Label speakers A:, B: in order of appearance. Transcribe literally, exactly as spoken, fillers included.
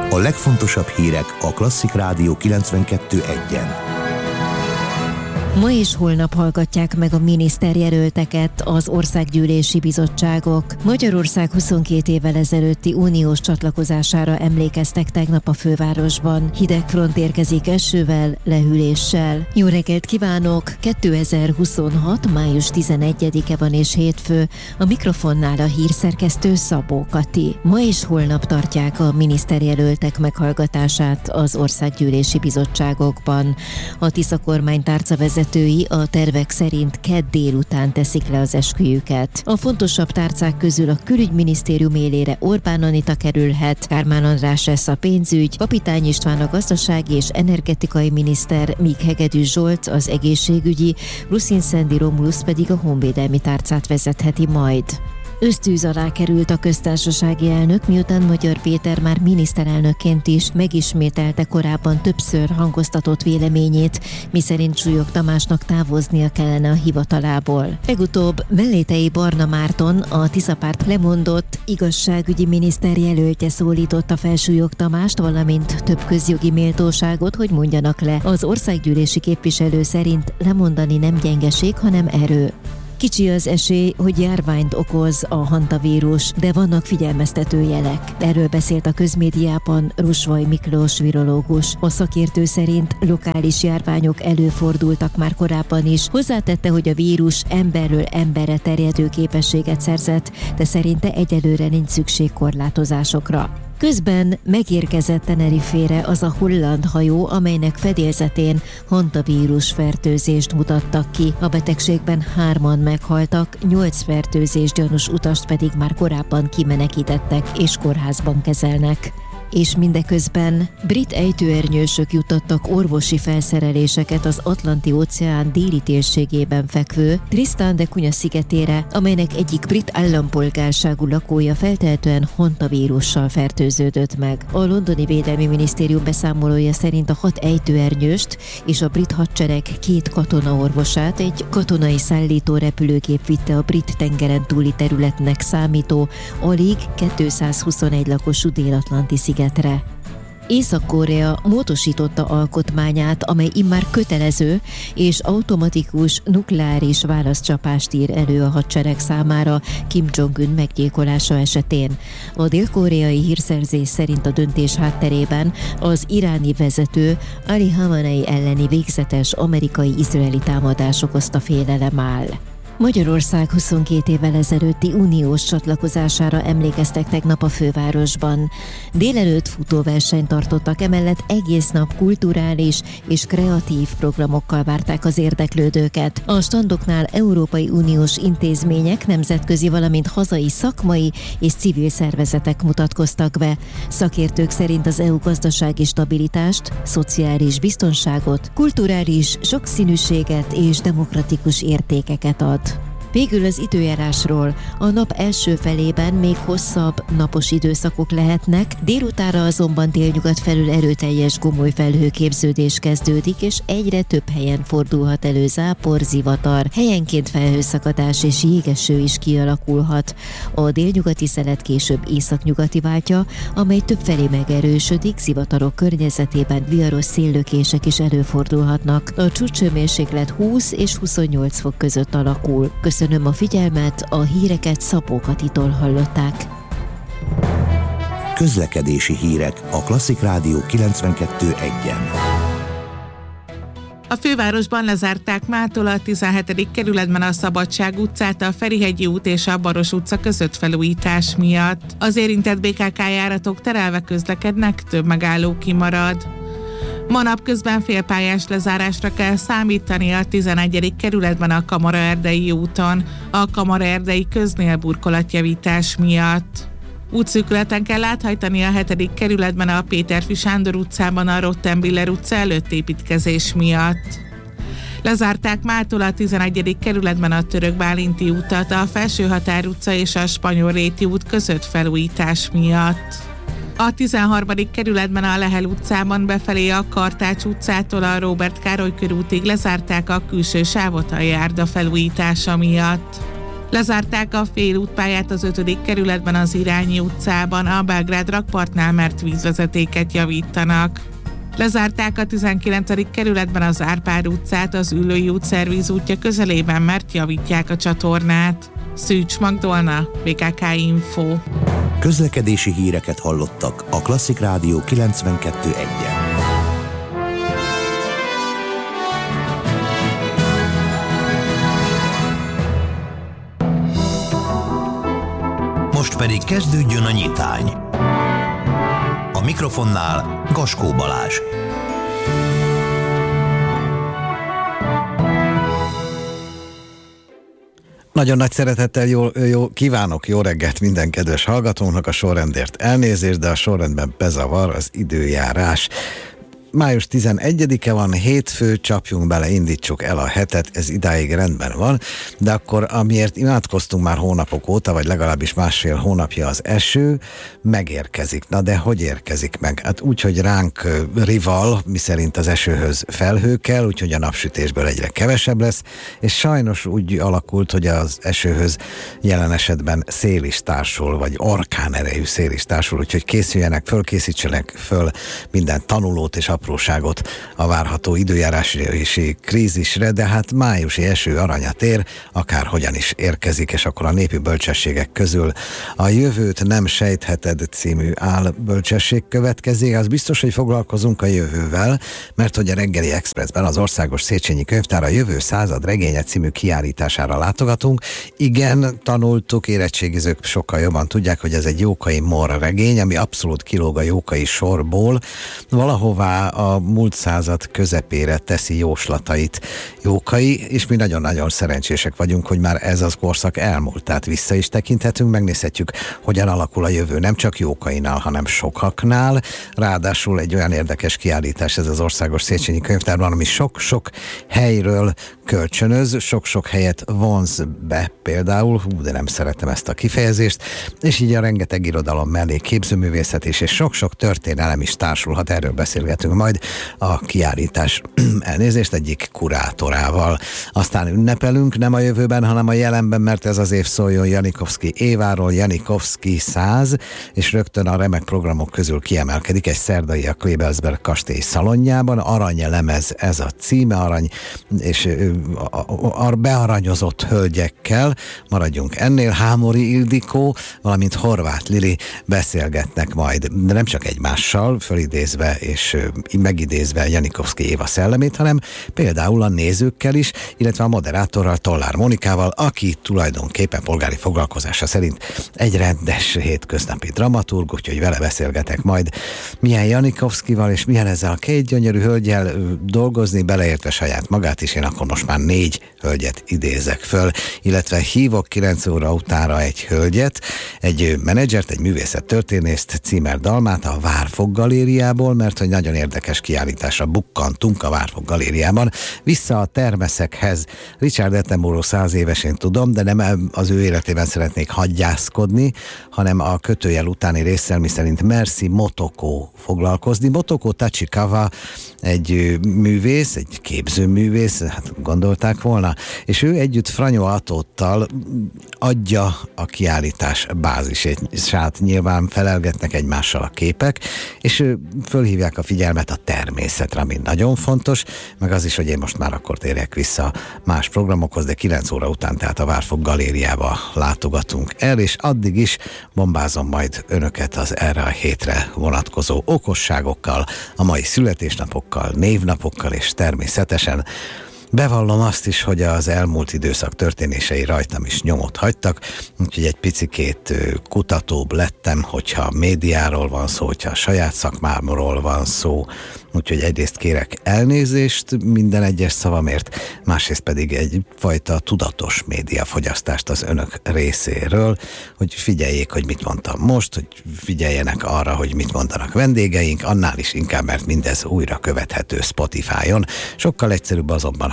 A: A legfontosabb hírek a Klasszik Rádió kilencvenkettő egyen.
B: Ma és holnap hallgatják meg a miniszterjelölteket az országgyűlési bizottságok. Magyarország huszonkét évvel ezelőtti uniós csatlakozására emlékeztek tegnap a fővárosban. Hideg front érkezik esővel, lehűléssel. Jó reggelt kívánok! kétezer-huszonhat. május tizenegyedike van és hétfő. A mikrofonnál a hírszerkesztő Szabó Kati. Ma és holnap tartják a miniszterjelöltek meghallgatását az országgyűlési bizottságokban. A Tisza kormány tárcavezetői a tervek szerint kedd délután teszik le az esküjüket. A fontosabb tárcák közül a külügyminisztérium élére Orbán Anita kerülhet, Kármán András lesz a pénzügy, Kapitány István a gazdasági és energetikai miniszter, míg Hegedűs Zsolt az egészségügyi, Ruszin Szendi Romulusz pedig a honvédelmi tárcát vezetheti majd. Ösztűz alá került a köztársasági elnök, miután Magyar Péter már miniszterelnökként is megismételte korábban többször hangoztatott véleményét, miszerint Súlyog Tamásnak távoznia kellene a hivatalából. Legutóbb Mellétei Barna Márton, a Tiszapárt lemondott igazságügyi miniszter jelöltje szólította fel Súlyog Tamást, valamint több közjogi méltóságot, hogy mondjanak le. Az országgyűlési képviselő szerint lemondani nem gyengeség, hanem erő. Kicsi az esély, hogy járványt okoz a hantavírus, de vannak figyelmeztető jelek. Erről beszélt a közmédiában Rusvaj Miklós virológus. A szakértő szerint lokális járványok előfordultak már korábban is. Hozzátette, hogy a vírus emberről emberre terjedő képességet szerzett, de szerinte egyelőre nincs szükség korlátozásokra. Közben megérkezett Tenerifére az a holland hajó, amelynek fedélzetén hantavírus fertőzést mutattak ki. A betegségben hárman meghaltak, nyolc fertőzés gyanús utast pedig már korábban kimenekítettek és kórházban kezelnek. És mindeközben brit ejtőernyősök juttattak orvosi felszereléseket az Atlanti-óceán déli térségében fekvő Tristan de Cunha szigetére, amelynek egyik brit állampolgárságú lakója feltehetően hantavírussal fertőződött meg. A londoni védelmi minisztérium beszámolója szerint a hat ejtőernyőst és a brit hadsereg két katonaorvosát egy katonai szállító repülőgép vitte a brit tengeren túli területnek számító, alig kétszázhuszonegy lakosú dél-atlanti szigetre. Észak-Korea módosította alkotmányát, amely immár kötelező és automatikus nukleáris válaszcsapást ír elő a hadsereg számára Kim Jong-un meggyilkolása esetén. A dél-koreai hírszerzés szerint a döntés hátterében az iráni vezető Ali Khamenei elleni végzetes amerikai-izraeli támadás okozta félelem áll. Magyarország huszonkét évvel ezelőtti uniós csatlakozására emlékeztek tegnap a fővárosban. Délelőtt futóversenyt tartottak, emellett egész nap kulturális és kreatív programokkal várták az érdeklődőket. A standoknál Európai Uniós intézmények, nemzetközi, valamint hazai szakmai és civil szervezetek mutatkoztak be. Szakértők szerint az é u gazdasági stabilitást, szociális biztonságot, kulturális sokszínűséget és demokratikus értékeket ad. Végül az időjárásról. A nap első felében még hosszabb napos időszakok lehetnek, délutánra azonban délnyugat felül erőteljes gomoly felhőképződés kezdődik, és egyre több helyen fordulhat elő zápor, zivatar, helyenként felhőszakadás és jégeső is kialakulhat. A délnyugati szelet később északnyugati váltja, amely többfelé megerősödik, zivatarok környezetében viharos széllökések is előfordulhatnak. A csúcshőmérséklet húsz és huszonnyolc fok között alakul. Köszönöm a figyelmet, a híreket Szabó Katitól hallották.
A: Közlekedési hírek a Klasszik Rádió kilencvenkettő egyen.
C: A fővárosban lezárták mától a tizenhetedik kerületben a Szabadság utcát a Ferihegyi út és a Baros utca között felújítás miatt. Az érintett bé ká ká járatok terelve közlekednek, több megálló kimarad. Ma napközben félpályás lezárásra kell számítani a tizenegyedik kerületben a Kamaraerdei úton, a Kamaraerdei köznél burkolatjavítás miatt. Útszűkületen kell áthajtani a hetedik kerületben a Péterfi Sándor utcában a Rottenbiller utca előtt építkezés miatt. Lezárták mától a tizenegyedik kerületben a Török Bálinti utat, a Felsőhatár utca és a Spanyolréti út között felújítás miatt. A tizenharmadik kerületben a Lehel utcában befelé a Kartács utcától a Róbert Károly körútig lezárták a külső sávot a járda felújítása miatt. Lezárták a félútpályát az ötödik kerületben az Irányi utcában, a Belgrád rakpartnál, mert vízvezetéket javítanak. Lezárták a tizenkilencedik kerületben az Árpád utcát, az Üllői út szervízútja közelében, mert javítják a csatornát. Szűcs Magdolna, bé ká ká Info.
A: Közlekedési híreket hallottak a Klasszik Rádió kilencvenkettő egyen.
D: Most pedig kezdődjön a nyitány. A mikrofonnál Gaskó Balázs.
E: Nagyon nagy szeretettel jó, jó, kívánok jó reggelt minden kedves hallgatónak, a sorrendért elnézést, de a sorrendben bezavar az időjárás. május tizenegyedike van, hétfő, csapjunk bele, indítsuk el a hetet, ez idáig rendben van, de akkor amiért imádkoztunk már hónapok óta, vagy legalábbis másfél hónapja az eső, megérkezik. Na de hogy érkezik meg? Hát úgy, hogy ránk rival, miszerint az esőhöz felhő kell, úgyhogy a napsütésből egyre kevesebb lesz, és sajnos úgy alakult, hogy az esőhöz jelen esetben szél is társul, vagy orkán erejű szél is társul, úgyhogy készüljenek föl, készítsenek föl minden tanulót és apróságot a várható időjárási krízisre, de hát májusi eső aranyat ér, akárhogyan is érkezik, és akkor a népi bölcsességek közül a Jövőt nem sejtheted című álbölcsesség következik. Az biztos, hogy foglalkozunk a jövővel, mert hogy a Reggeli Expressben az Országos Széchenyi Könyvtár a Jövő század regénye című kiállítására látogatunk. Igen, tanultuk, érettségizők sokkal jobban tudják, hogy ez egy Jókai Mor regény, ami abszolút kilóg a Jókai sorból, valahová a múlt század közepére teszi jóslatait Jókai, és mi nagyon-nagyon szerencsések vagyunk, hogy már ez az korszak elmúlt, tehát vissza is tekinthetünk, megnézhetjük, hogyan alakul a jövő, nem csak Jókainál, hanem sokaknál. Ráadásul egy olyan érdekes kiállítás ez az Országos Széchenyi Könyvtárban, ami sok-sok helyről kölcsönöz, sok-sok helyet vonz be például, hú, de nem szeretem ezt a kifejezést, és így a rengeteg irodalom mellé képzőművészet is, és sok-sok történelem is társulhat, erről beszélgetünk majd a kiállítás elnézést egyik kurátorával. Aztán ünnepelünk, nem a jövőben, hanem a jelenben, mert ez az év szóljon Janikovszky Éváról, Janikovszky száz, és rögtön a remek programok közül kiemelkedik egy szerdai a Klebelsberg kastély szalonjában, Aranylemez ez a címe, arany és a, a, a bearanyozott hölgyekkel, maradjunk ennél, Hámori Ildikó, valamint Horváth Lili beszélgetnek majd, de nem csak egymással, fölidézve és megidézve Janikovszky Éva szellemét, hanem például a nézőkkel is, illetve a moderátorral, Tollár Monikával, aki tulajdonképpen polgári foglalkozása szerint egy rendes hétköznapi dramaturg, úgyhogy vele beszélgetek majd, milyen Janikovszkyval és milyen ezzel a két gyönyörű hölgyel dolgozni, beleértve saját magát is, én akkor most már négy hölgyet idézek föl, illetve hívok kilenc óra utára egy hölgyet, egy menedzsert, egy művészettörténészt, Címer Dalmát a Várfog Galériából, mert hogy nagyon érdekes kiállításra bukkantunk a Várfog Galériában. Vissza a termeszekhez. Richard Attenborough száz éves, én tudom, de nem az ő életében szeretnék hagyjászkodni, hanem a kötőjel utáni résszel, miszerint Merci Motoko foglalkozni. Motoko Tachikawa egy művész, egy képzőművész, hát gondolták volna, és ő együtt Franyó Atóttal adja a kiállítás bázisát. Nyilván felelgetnek egymással a képek, és fölhívják a figyelmet a természetre, ami nagyon fontos, meg az is, hogy én most már akkor térjek vissza más programokhoz, de kilenc óra után tehát a Várfog Galériába látogatunk el, és addig is bombázom majd önöket az erre a hétre vonatkozó okosságokkal, a mai születésnapokkal, névnapokkal, és természetesen bevallom azt is, hogy az elmúlt időszak történései rajtam is nyomot hagytak, úgyhogy egy picikét kutatóbb lettem, hogyha médiáról van szó, hogyha a saját szakmámról van szó, úgyhogy egyrészt kérek elnézést minden egyes szavamért, másrészt pedig egyfajta tudatos médiafogyasztást az önök részéről, hogy figyeljék, hogy mit mondtam most, hogy figyeljenek arra, hogy mit mondanak vendégeink, annál is inkább, mert mindez újra követhető Spotify-on. Sokkal egyszerűbb azonban,